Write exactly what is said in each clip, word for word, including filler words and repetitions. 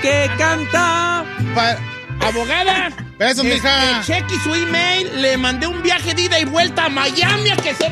que canta. Pa- Abogada. Eso, este, mija. cheque su email. Le mandé un viaje de ida y vuelta a Miami a que se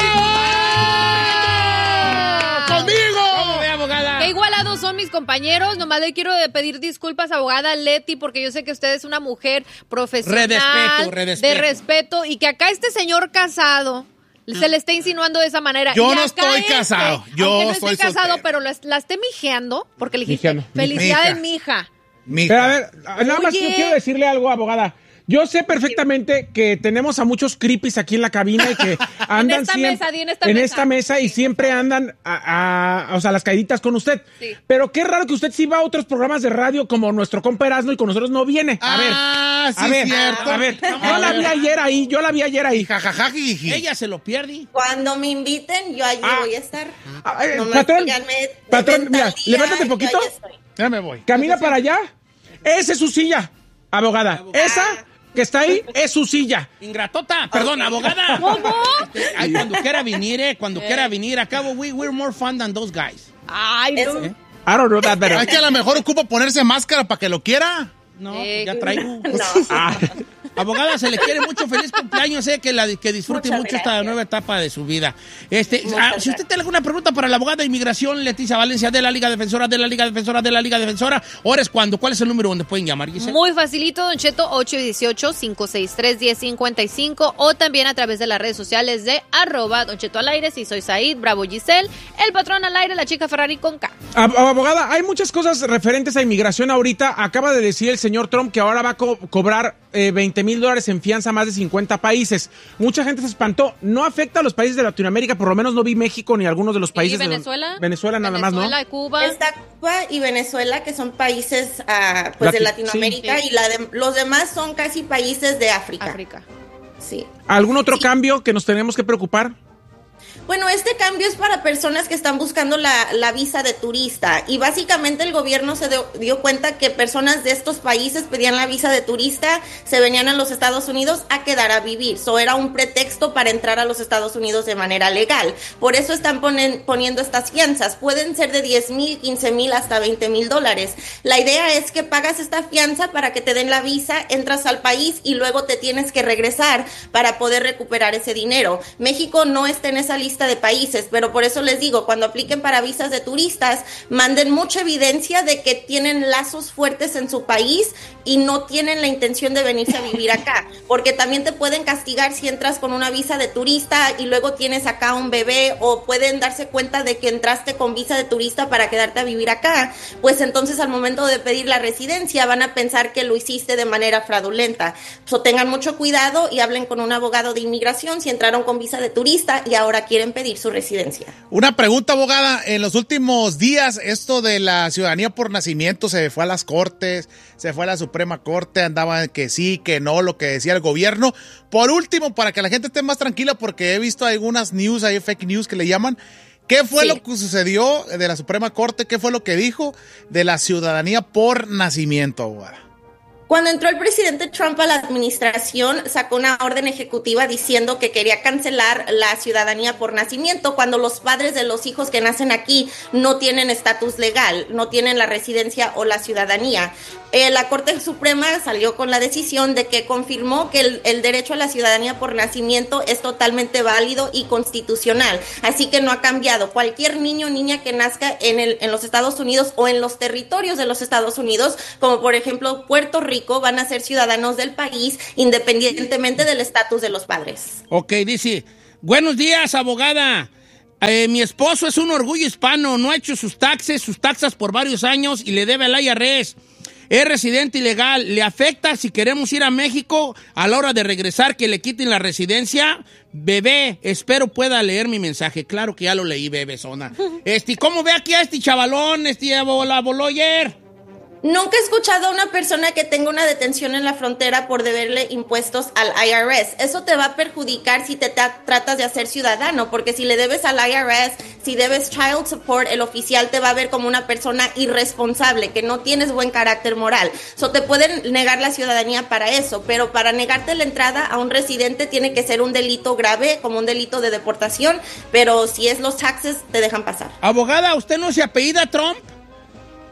vaya. ¡Conmigo! ¿Cómo ve, abogada? Qué igualados son mis compañeros. Nomás le quiero pedir disculpas, abogada Leti, porque yo sé que usted es una mujer profesional. Redespeto, redespeto. De respeto. Y que acá este señor casado se le está insinuando de esa manera. Yo Y no acá estoy casado. Yo aunque no soy esté casado, soltero. pero la, la esté mijeando, porque le dijiste, Mijeando. felicidades, Mija. mija. Pero a ver, nada más Oye. yo quiero decirle algo, abogada. Yo sé perfectamente que tenemos a muchos creepies aquí en la cabina y que andan esta siempre mesa, di en esta en mesa. esta mesa y siempre andan a, a- o sea, las caíditas con usted. Sí. Pero qué raro que usted sí va a otros programas de radio como nuestro compa Erasmo y con nosotros no viene. A ver, Ah, sí, a ver, cierto. a ver. Yo la vi ayer ahí, yo la vi ayer ahí. Jajajajiji. Ella se lo pierde. Cuando me inviten, yo allí Ah. voy a estar. Ah, eh, Nomás patrón, díganme de patrón, venta mira, al día, levántate yo poquito. allí estoy. Ya me voy. Camina para allá. Esa es su silla, abogada. Esa que está ahí es su silla. Ingratota, perdón, abogada. ¿Cómo? Este, ay, cuando quiera venir, eh, cuando quiera venir. Acabo, we, we're more fun than those guys. Ay, no. Eso. I don't know that better. Hay que a lo mejor ocupa ponerse máscara para que lo quiera. No, Eh, pues ya traigo. No. Ah, Abogada, se le quiere mucho. Feliz cumpleaños, eh, que, la, que disfrute Muchas mucho esta gracias. nueva etapa de su vida. Este, Muchas ah, si gracias. usted tiene alguna pregunta para la abogada de inmigración, Leticia Valencia, de la Liga Defensora, de la Liga Defensora, de la Liga Defensora, ahora es cuando. ¿Cuál es el número donde pueden llamar, Giselle? Muy facilito, Don Cheto, ocho uno ocho, cinco seis tres, uno cero cinco cinco o también a través de las redes sociales de arroba Don Cheto al aire, si soy Said, Bravo Giselle, el patrón al aire, la chica Ferrari con K. ab- abogada, hay muchas cosas referentes a inmigración ahorita. Acaba de decir el señor Trump que ahora va a co- cobrar eh, veinte mil dólares en fianza a más de cincuenta países. Mucha gente se espantó. No afecta a los países de Latinoamérica, por lo menos no vi México ni algunos de los países. ¿Y de- Venezuela? Venezuela nada más, Venezuela, ¿no? Cuba. Está Cuba y Venezuela, que son países ah, pues de Lati- Latinoamérica, sí. y la de- los demás son casi países de África. África. Sí. ¿Algún otro Sí. cambio que nos tenemos que preocupar? Bueno, este cambio es para personas que están buscando la, la visa de turista, y básicamente el gobierno se dio, dio cuenta que personas de estos países pedían la visa de turista, se venían a los Estados Unidos a quedar a vivir. Eso era un pretexto para entrar a los Estados Unidos de manera legal. Por eso están ponen- poniendo estas fianzas. Pueden ser de diez mil, quince mil, hasta veinte mil dólares. La idea es que pagas esta fianza para que te den la visa, entras al país y luego te tienes que regresar para poder recuperar ese dinero. México no está en esa lista de países, pero por eso les digo, cuando apliquen para visas de turistas, manden mucha evidencia de que tienen lazos fuertes en su país y no tienen la intención de venirse a vivir acá, porque también te pueden castigar si entras con una visa de turista y luego tienes acá un bebé, o pueden darse cuenta de que entraste con visa de turista para quedarte a vivir acá, pues entonces al momento de pedir la residencia van a pensar que lo hiciste de manera fraudulenta. So, tengan mucho cuidado y hablen con un abogado de inmigración si entraron con visa de turista y ahora quieren pedir su residencia. Una pregunta, abogada. En los últimos días, esto de la ciudadanía por nacimiento se fue a las cortes, se fue a la Suprema Corte, andaban que sí, que no, lo que decía el gobierno. Por último, para que la gente esté más tranquila, porque he visto algunas news, hay fake news que le llaman. ¿Qué fue Sí. lo que sucedió de la Suprema Corte? ¿Qué fue lo que dijo de la ciudadanía por nacimiento, abogada? Cuando entró el presidente Trump a la administración, sacó una orden ejecutiva diciendo que quería cancelar la ciudadanía por nacimiento cuando los padres de los hijos que nacen aquí no tienen estatus legal, no tienen la residencia o la ciudadanía. Eh, la Corte Suprema salió con la decisión de que confirmó que el, el derecho a la ciudadanía por nacimiento es totalmente válido y constitucional, así que no ha cambiado. Cualquier niño o niña que nazca en, el, en los Estados Unidos o en los territorios de los Estados Unidos, como por ejemplo Puerto Rico, van a ser ciudadanos del país independientemente del estatus de los padres. Ok, dice, buenos días, abogada. Eh, mi esposo es un orgullo hispano, no ha hecho sus taxes, sus taxas por varios años y le debe al I R S. Es residente ilegal. ¿Le afecta si queremos ir a México a la hora de regresar que le quiten la residencia? Bebé, espero pueda leer mi mensaje. Claro que ya lo leí, bebé zona. Este, ¿cómo ve aquí a este chavalón, este aboloyer? Nunca he escuchado a una persona que tenga una detención en la frontera por deberle impuestos al I R S. Eso te va a perjudicar si te tra- tratas de hacer ciudadano, porque si le debes al I R S, si debes child support, el oficial te va a ver como una persona irresponsable, que no tienes buen carácter moral. So, te pueden negar la ciudadanía para eso, pero para negarte la entrada a un residente tiene que ser un delito grave, como un delito de deportación, pero si es los taxes, te dejan pasar. Abogada, ¿usted no se apellida Trump?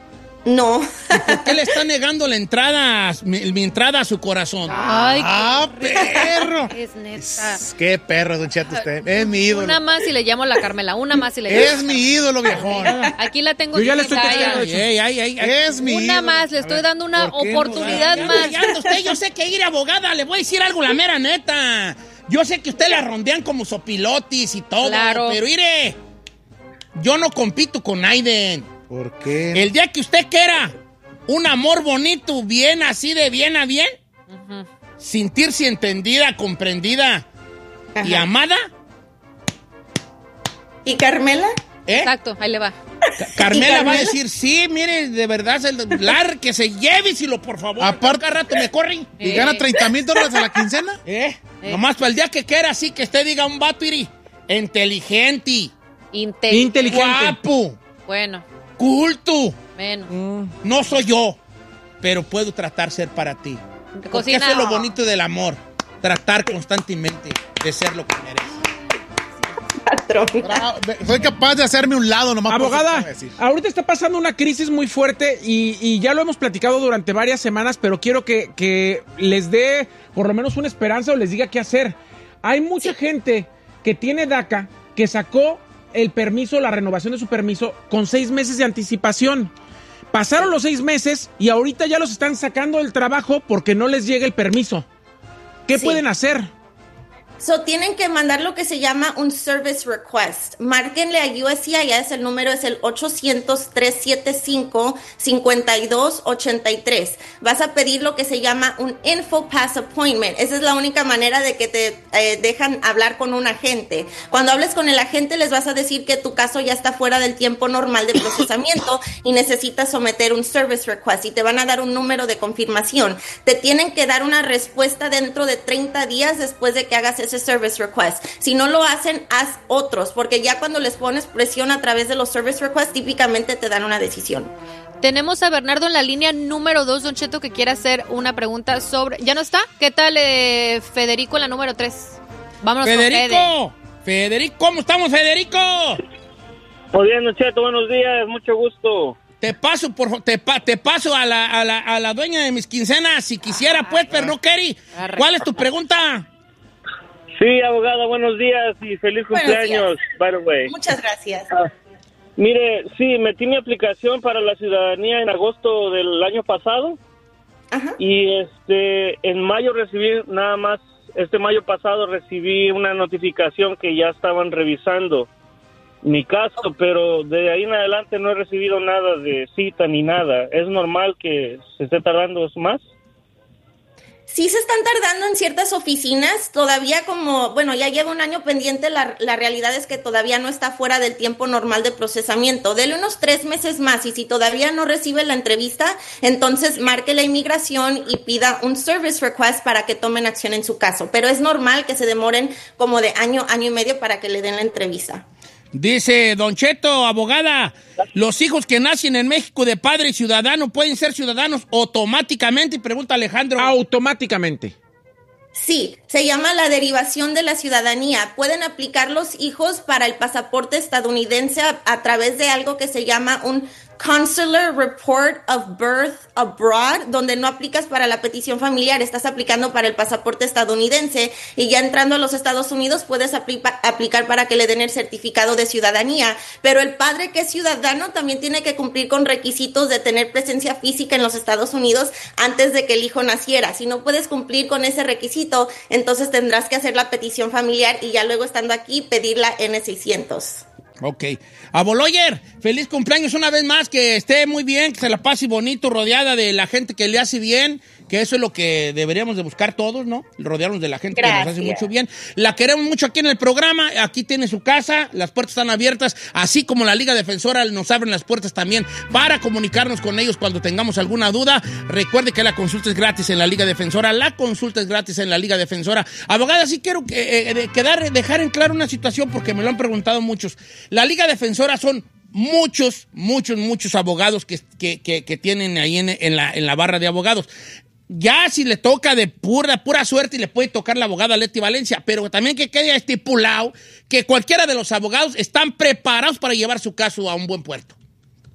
No. ¿Y por qué le está negando la entrada, mi, mi entrada a su corazón? Ay, ¡Ah, perro! es neta. ¡Qué perro, Don Cheto, usted! Es mi ídolo. Una más y le llamo a la Carmela. Una más y le llamo. Es mi ídolo, viejón. Aquí la tengo. Yo ya le bien estoy callada. tocando. Ay, ay, ay, ay. Es mi Una ídolo. más, le A estoy ver, dando una ¿por qué no? oportunidad Ya, más. ya anda usted, yo sé que ir abogada, le voy a decir algo, la mera neta. Yo sé que usted la rondean como sopilotis y todo, Claro. pero mire, yo no compito con Aiden. ¿Por qué? El día que usted quiera un amor bonito, bien así de bien a bien, Ujú. sentirse entendida, comprendida y Ajá. amada, ¿Y Carmela? ¿eh? Exacto, ahí le va. Ca- Carmela ¿Y va a Carmela? decir, sí, mire, de verdad, se, lar, que se lléveselo, por favor. Aparte- Cada rato me corren. ¿Y Eh. gana treinta mil dólares a la quincena? ¿Eh? Eh. Nomás para el día que quiera, así que usted diga un vato, iri, inteligente, Inte- Inteligente. guapo, Bueno, culto. bueno. No soy yo, pero puedo tratar ser para ti. Porque Cocina. eso es lo bonito del amor. Tratar constantemente de ser lo que merece. Patrón. Bravo, Soy capaz de hacerme un lado nomás. por Abogada, eso te voy a decir. ahorita está pasando una crisis muy fuerte y, y ya lo hemos platicado durante varias semanas, pero quiero que, que les dé por lo menos una esperanza o les diga qué hacer. Hay mucha gente que tiene DACA que sacó el permiso, la renovación de su permiso con seis meses de anticipación. Pasaron los seis meses y ahorita ya los están sacando del trabajo porque no les llega el permiso. ¿Qué Sí. pueden hacer? So, tienen que mandar lo que se llama un service request. Márquenle a U S C I S, el número es el ochocientos, trescientos setenta y cinco, cincuenta y dos ochenta y tres. Vas a pedir lo que se llama un info pass appointment. Esa es la única manera de que te eh, dejan hablar con un agente. Cuando hables con el agente les vas a decir que tu caso ya está fuera del tiempo normal de procesamiento y necesitas someter un service request y te van a dar un número de confirmación. Te tienen que dar una respuesta dentro de treinta días después de que hagas ese service request. Si no lo hacen, haz otros, porque ya cuando les pones presión a través de los service requests, típicamente te dan una decisión. Tenemos a Bernardo en la línea número dos, Don Cheto, que quiere hacer una pregunta sobre... ¿Ya no está? ¿Qué tal eh, Federico en la número tres? Vámonos con Fede. Federico, Federico, ¿cómo estamos, Federico? Muy bien, Don Cheto, buenos días, mucho gusto. Te paso, por fa- te, pa- te paso a la, a, la, a la dueña de mis quincenas, si quisiera, pues, pero no quiere. Arre. ¿Cuál es tu pregunta? Sí, abogada, buenos días y feliz Buenos cumpleaños, by the way. Muchas gracias. Mire, sí, metí mi aplicación para la ciudadanía en agosto del año pasado Ajá. y este en mayo recibí nada más, este mayo pasado recibí una notificación que ya estaban revisando mi caso, pero de ahí en adelante no he recibido nada de cita ni nada. ¿Es normal que se esté tardando más? Sí se están tardando en ciertas oficinas, todavía como, bueno, ya lleva un año pendiente, la, la realidad es que todavía no está fuera del tiempo normal de procesamiento. Dele unos tres meses más y si todavía no recibe la entrevista, entonces marque la inmigración y pida un service request para que tomen acción en su caso. Pero es normal que se demoren como de año, año y medio para que le den la entrevista. Dice Don Cheto, abogada, los hijos que nacen en México de padre y ciudadano pueden ser ciudadanos automáticamente, y pregunta Alejandro. Automáticamente. Sí, se llama la derivación de la ciudadanía. Pueden aplicar los hijos para el pasaporte estadounidense a, a través de algo que se llama un Consular Report of Birth Abroad, donde no aplicas para la petición familiar, estás aplicando para el pasaporte estadounidense y ya entrando a los Estados Unidos puedes aplica- aplicar para que le den el certificado de ciudadanía. Pero el padre que es ciudadano también tiene que cumplir con requisitos de tener presencia física en los Estados Unidos antes de que el hijo naciera. Si no puedes cumplir con ese requisito, entonces tendrás que hacer la petición familiar y ya luego estando aquí pedir la ene seiscientos. Ok. Aboloyer, feliz cumpleaños una vez más, que esté muy bien, que se la pase bonito, rodeada de la gente que le hace bien, que eso es lo que deberíamos de buscar todos, ¿no? Rodearnos de la gente Gracias. que nos hace mucho bien. La queremos mucho aquí en el programa, aquí tiene su casa, las puertas están abiertas, así como la Liga Defensora nos abren las puertas también para comunicarnos con ellos cuando tengamos alguna duda. Recuerde que la consulta es gratis en la Liga Defensora, la consulta es gratis en la Liga Defensora. Abogada, sí quiero que, eh, quedar, dejar en claro una situación porque me lo han preguntado muchos. La Liga Defensora son muchos, muchos, muchos abogados que, que, que, que tienen ahí en, en, la, en la barra de abogados. Ya si le toca de pura, pura suerte y le puede tocar la abogada Leti Valencia, pero también que quede estipulado que cualquiera de los abogados están preparados para llevar su caso a un buen puerto.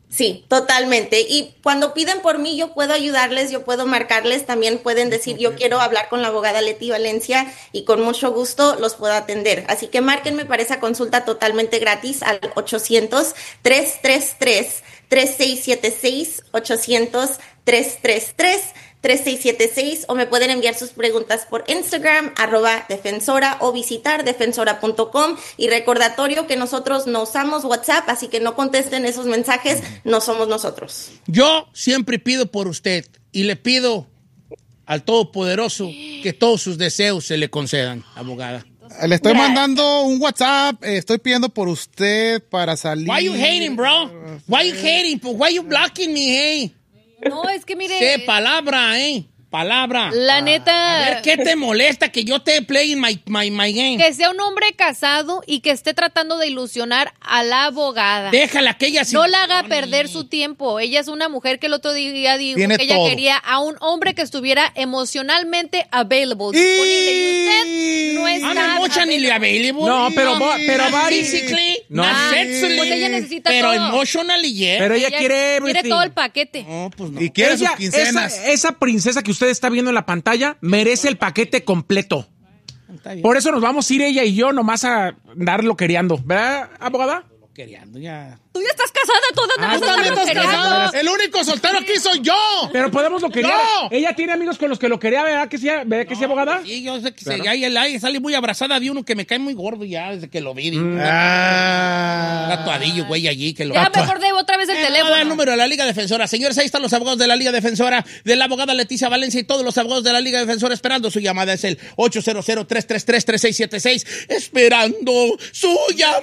Sí, totalmente. Y cuando piden por mí, yo puedo ayudarles, yo puedo marcarles. También pueden decir, yo quiero hablar con la abogada Leti Valencia y con mucho gusto los puedo atender. Así que márquenme para esa consulta totalmente gratis al ochocientos, tres tres tres, tres seis siete seis, ochocientos, tres tres tres, tres seis siete seis, o me pueden enviar sus preguntas por Instagram, arroba defensora, o visitar defensora punto com. Y recordatorio que nosotros no usamos WhatsApp, así que no contesten esos mensajes, no somos nosotros. Yo siempre pido por usted y le pido al Todopoderoso que todos sus deseos se le concedan, abogada. Le estoy mandando un WhatsApp, eh, estoy pidiendo por usted para salir. Why you hating, bro? Why you hating? Why you blocking me, hey? No, es que mire... ¿Qué palabra, eh? Palabra. La neta... A ver, ¿qué te molesta que yo te playing my, my, my game? Que sea un hombre casado y que esté tratando de ilusionar a la abogada. Déjala que ella... No la haga perder su tiempo. Ella es una mujer que el otro día dijo Tiene que ella todo. quería a un hombre que estuviera emocionalmente available, disponible. Y usted no está I'm emotionally available. No, pero va- pero Not Bari- physically, No. not Ah, sexually. pues ella necesita pero todo. emotionally, yeah. Pero ella, quiere quiere everything. todo el paquete. No, pues no. Y quiere Ella- sus quincenas. Esa, esa princesa que usted está viendo en la pantalla merece el paquete completo. Está bien. Por eso nos vamos a ir ella y yo nomás a darlo queriendo. ¿Verdad, abogada? Queriendo ya. Tú ya estás casada, todas Ah, nos tú estamos también estás queriendo. casada. El único soltero aquí soy yo. Pero podemos lo querer. ¡No! Ella tiene amigos con los que lo quería, ¿verdad que sí, ¿verdad que sí, abogada? Sí, yo sé que se, ya, ya, ya sale muy abrazada de uno que me cae muy gordo ya desde que lo vi. Un Ah. tatuadillo, güey, allí que lo... Ya mejor debo otra vez el Eh, voy a dar teléfono. el número de la Liga Defensora. Señores, ahí están los abogados de la Liga Defensora, de la abogada Leticia Valencia y todos los abogados de la Liga Defensora esperando su llamada. Es el ocho cero cero, tres tres tres, tres seis siete seis. Esperando su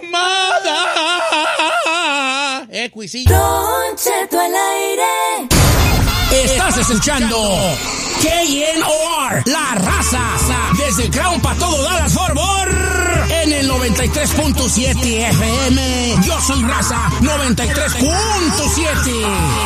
llamada. Eh, cuisillo. Don Cheto al aire. Estás escuchando K N O R, La Raza, desde Crown para todo Dallas Fort Worth, en el noventa y tres punto siete F M. Yo soy Raza noventa y tres punto siete.